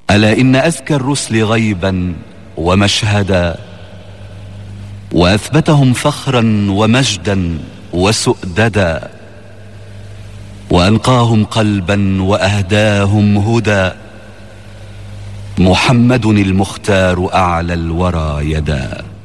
ألا إن أزكى الرسل غيبا ومشهدا، وأثبتهم فخرا ومجدا وسؤددا، وأنقاهم قلبا وأهداهم هدى، محمد المختار أعلى الورى يدا.